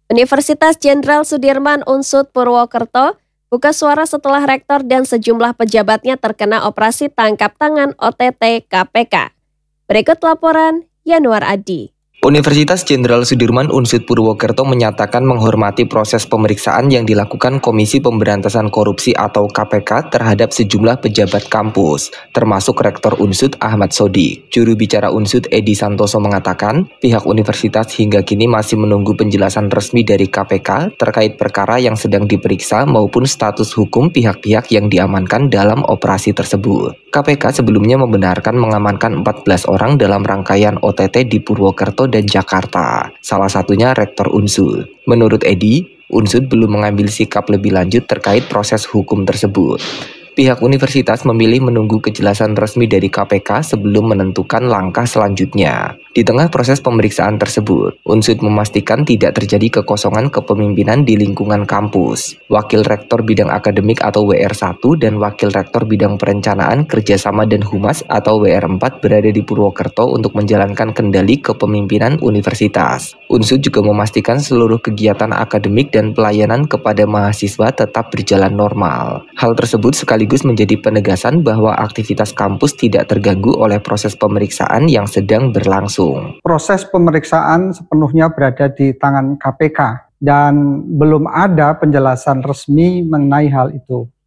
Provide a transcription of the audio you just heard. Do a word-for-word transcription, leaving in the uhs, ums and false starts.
Universitas Jenderal Sudirman Unsud Purwokerto buka suara setelah rektor dan sejumlah pejabatnya terkena operasi tangkap tangan O T T K P K. Berikut laporan Yanuar Adi. Universitas Jenderal Sudirman Unsud Purwokerto menyatakan menghormati proses pemeriksaan yang dilakukan Komisi Pemberantasan Korupsi atau K P K terhadap sejumlah pejabat kampus, termasuk Rektor Unsud Ahmad Sodi. Juru bicara Unsud Edi Santoso mengatakan, pihak universitas hingga kini masih menunggu penjelasan resmi dari K P K terkait perkara yang sedang diperiksa maupun status hukum pihak-pihak yang diamankan dalam operasi tersebut. K P K sebelumnya membenarkan mengamankan empat belas orang dalam rangkaian O T T di Purwokerto dan Jakarta, salah satunya Rektor Unsud. Menurut Edi, Unsud belum mengambil sikap lebih lanjut terkait proses hukum tersebut. Pihak universitas memilih menunggu kejelasan resmi dari K P K sebelum menentukan langkah selanjutnya. Di tengah proses pemeriksaan tersebut, Unsud memastikan tidak terjadi kekosongan kepemimpinan di lingkungan kampus. Wakil Rektor Bidang Akademik atau W R satu dan Wakil Rektor Bidang Perencanaan, Kerjasama dan Humas atau W R empat berada di Purwokerto untuk menjalankan kendali kepemimpinan universitas. Unsud juga memastikan seluruh kegiatan akademik dan pelayanan kepada mahasiswa tetap berjalan normal. Hal tersebut sekaligus menjadi penegasan bahwa aktivitas kampus tidak terganggu oleh proses pemeriksaan yang sedang berlangsung. Proses pemeriksaan sepenuhnya berada di tangan K P K dan belum ada penjelasan resmi mengenai hal itu.